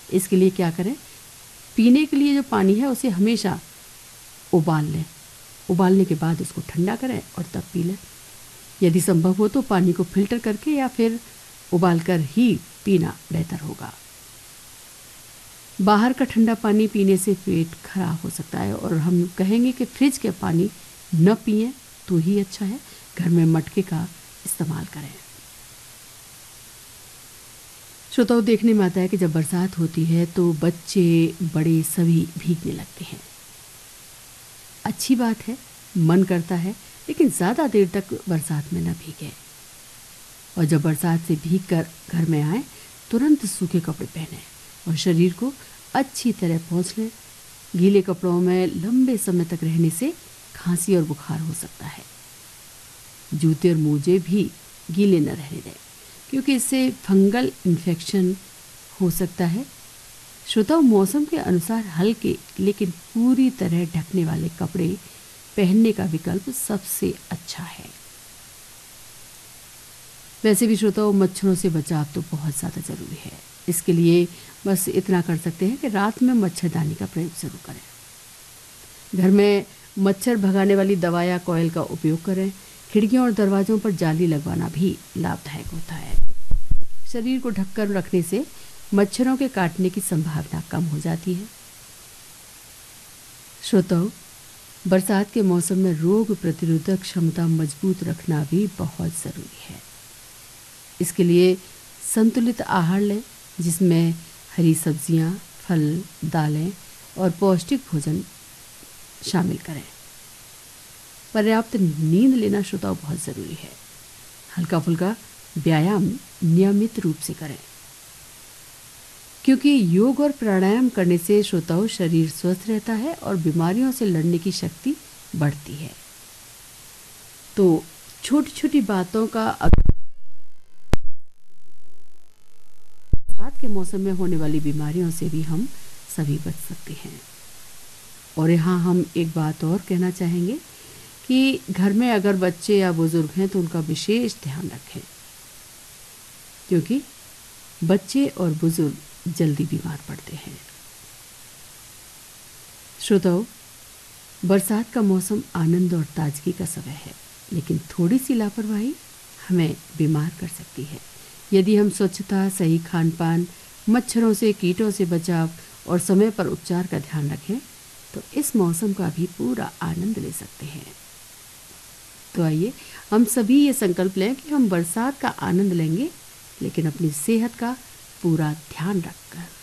इसके लिए क्या करें, पीने के लिए जो पानी है उसे हमेशा उबाल लें। उबालने के बाद उसको ठंडा करें और तब पी लें। यदि संभव हो तो पानी को फिल्टर करके या फिर उबालकर ही पीना बेहतर होगा। बाहर का ठंडा पानी पीने से पेट खराब हो सकता है और हम कहेंगे कि फ्रिज के पानी न पिएं तो ही अच्छा है। घर में मटके का इस्तेमाल करें। श्रोताओं, देखने में आता है कि जब बरसात होती है तो बच्चे बड़े सभी भीगने लगते हैं। अच्छी बात है, मन करता है, लेकिन ज़्यादा देर तक बरसात में न भीगे। और जब बरसात से भीग कर घर में आए तुरंत सूखे कपड़े पहने और शरीर को अच्छी तरह पोंछ लें। गीले कपड़ों में लंबे समय तक रहने से खांसी और बुखार हो सकता है। जूते और मोजे भी गीले न रहने दें, क्योंकि इससे फंगल इन्फेक्शन हो सकता है। श्रोताओं, मौसम के अनुसार हल्के लेकिन पूरी तरह ढकने वाले कपड़े पहनने का विकल्प सबसे अच्छा है। वैसे भी श्रोताओं, मच्छरों से बचाव तो बहुत ज़्यादा ज़रूरी है। इसके लिए बस इतना कर सकते हैं कि रात में मच्छरदानी का प्रयोग ज़रूर करें। घर में मच्छर भगाने वाली दवा या कॉइल का उपयोग करें। खिड़कियों और दरवाज़ों पर जाली लगवाना भी लाभदायक होता है। शरीर को ढककर रखने से मच्छरों के काटने की संभावना कम हो जाती है। श्रोताओं, बरसात के मौसम में रोग प्रतिरोधक क्षमता मजबूत रखना भी बहुत ज़रूरी है। इसके लिए संतुलित आहार लें, जिसमें हरी सब्जियां, फल, दालें और पौष्टिक भोजन शामिल करें। पर्याप्त नींद लेना श्रोताओं बहुत ज़रूरी है। हल्का फुल्का व्यायाम नियमित रूप से करें, क्योंकि योग और प्राणायाम करने से श्रोताओं शरीर स्वस्थ रहता है और बीमारियों से लड़ने की शक्ति बढ़ती है। तो छोटी छोटी बातों का बरसात के मौसम में होने वाली बीमारियों से भी हम सभी बच सकते हैं। और यहाँ हम एक बात और कहना चाहेंगे कि घर में अगर बच्चे या बुजुर्ग हैं तो उनका विशेष ध्यान रखें, क्योंकि बच्चे और बुजुर्ग जल्दी बीमार पड़ते हैं। श्रोताओं, बरसात का मौसम आनंद और ताजगी का समय है, लेकिन थोड़ी सी लापरवाही हमें बीमार कर सकती है। यदि हम स्वच्छता, सही खान पान, मच्छरों से, कीटों से बचाव और समय पर उपचार का ध्यान रखें तो इस मौसम का भी पूरा आनंद ले सकते हैं। तो आइए हम सभी ये संकल्प लें कि हम बरसात का आनंद लेंगे, लेकिन अपनी सेहत का पूरा ध्यान रखकर।